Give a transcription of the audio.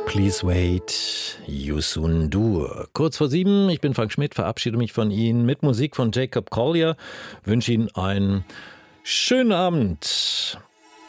Please wait, you soon do. Kurz vor 7, ich bin Frank Schmidt, verabschiede mich von Ihnen mit Musik von Jacob Collier, wünsche Ihnen einen schönen Abend.